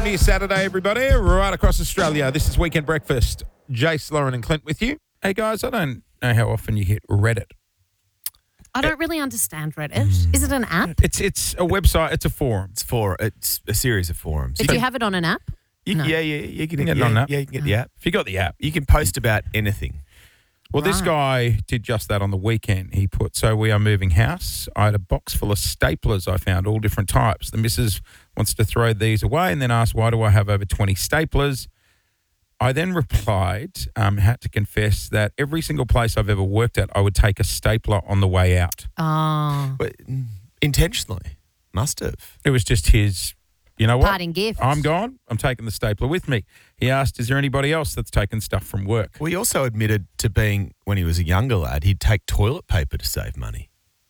Welcome to your Saturday, everybody, right across Australia. This is Weekend Breakfast. Jace, Lauren and Clint with you. Hey, guys, I don't know how often you hit Reddit. I don't really understand Reddit. Is it an app? It's a website. It's a forum. It's a series of forums. Do you have it on an app? No. Yeah, you can get it on an app. Yeah, you can get the app. If you got the app. You can post about anything. Well, this guy did just that on the weekend. He put, so we are moving house. I had a box full of staplers I found, all different types. The missus wants to throw these away and then asked, why do I have over 20 staplers? I then replied, had to confess that every single place I've ever worked at, I would take a stapler on the way out. Oh. But intentionally. Must have. It was just his, you know what? Parting gift. I'm gone. I'm taking the stapler with me. He asked, is there anybody else that's taken stuff from work? Well, he also admitted to being, when he was a younger lad, he'd take toilet paper to save money.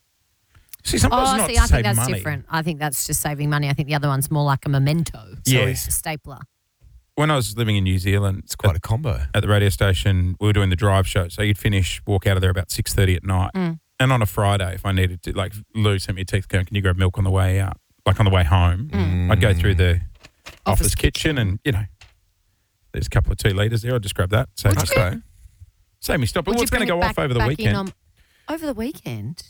See, sometimes not I to think save that's money. different. I think that's just saving money. I think the other one's more like a memento. Yeah. It's a stapler. When I was living in New Zealand, It's quite a combo. at the radio station, we were doing the drive show. So you'd finish, walk out of there about 6:30 at night. And on a Friday, if I needed to, like Lou sent me a text going, can you grab milk on the way out? Like on the way home, I'd go through the office kitchen and, you know, there's a couple of 2 litres there. I'll just grab that. Save me stop. Save me stop. But what's going to go off over the weekend? Over the weekend?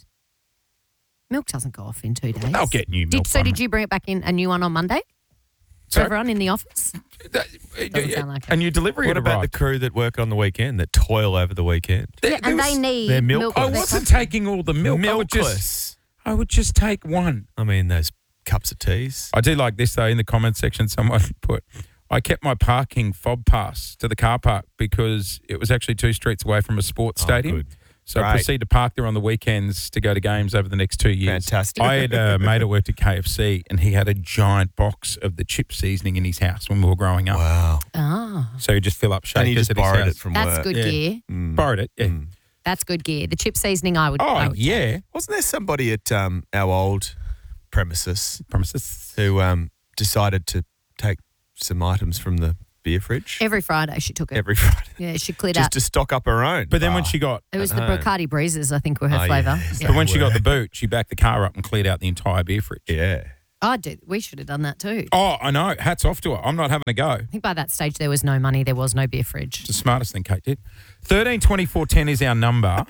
Milk doesn't go off in 2 days. I'll get new milk. Did you bring it back in a new one on Monday? For Sorry? everyone in the office? Doesn't sound like it. A new delivery What had about the arrived. crew that work on the weekend, that toil over the weekend? Yeah, and they need they're milk. milkless. I wasn't taking all the milk. Milkless. I would just take one. I mean, those cups of teas. I do like this, though. In the comment section, someone put, I kept my parking fob pass to the car park because it was actually 2 streets away from a sports stadium. Good. So I Great. proceed to park there on the weekends to go to games over the next 2 years. Fantastic. I had a mate that worked at KFC and he had a giant box of the chip seasoning in his house when we were growing up. Wow. Oh, So he'd just fill up And he shakers just at his borrowed house. it from that's work. good Yeah. gear. Borrowed it, yeah. That's good gear. The chip seasoning, I would. Oh, I would yeah. Wasn't there somebody at our old premises Promises. who decided to take some items from the beer fridge Every Friday she took it. every Friday Yeah, she cleared just out. to stock up her own? But then when she got It was the home. Bacardi Breezes, I think, were her Oh, flavour. yes. Yeah. But when she got the boot, she backed the car up and cleared out the entire beer fridge. Yeah. We should have done that too. Oh, I know. Hats off to her. I'm not having a go. I think by that stage there was no money, there was no beer fridge. It's the smartest thing Kate did. 13 24 10 is our number.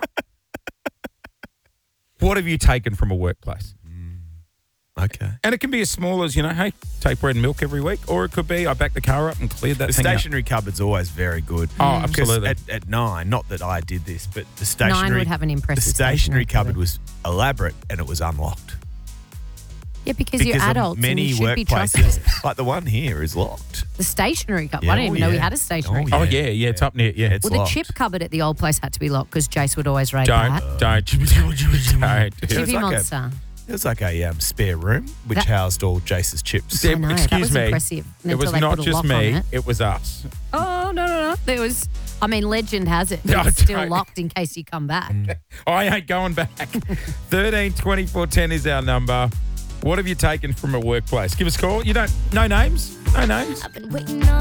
What have you taken from a workplace? Okay. And it can be as small as, you know, hey, take bread and milk every week. Or it could be I backed the car up and cleared that The thing out. stationery cupboard's always very good. Oh, Because absolutely. at 9, not that I did this, but the stationery 9 would have an the impressive stationery cupboard cupboard. was elaborate and it was unlocked. Yeah, because you're of adults and many you should be trusted. workplaces, like the one here, is locked. The stationery cupboard. Yeah, I didn't even know we yeah. had a stationery Oh, cupboard. Oh, yeah, it's up near, yeah. It's Well, locked. the chip cupboard at the old place had to be locked because Jace would always raid that. Don't. Chippy like a- Monster. It was like a spare room which That- housed all Jace's chips. I know, that Excuse was me. impressive. It Until was they not put a just lock on me. it. It was us. Oh, no. There was, I mean, legend has it No, that it's still don't. locked in case you come back. I ain't going back. 13 24 10 is our number. What have you taken from a workplace? Give us a call. You don't, no names? No names? I've been waiting on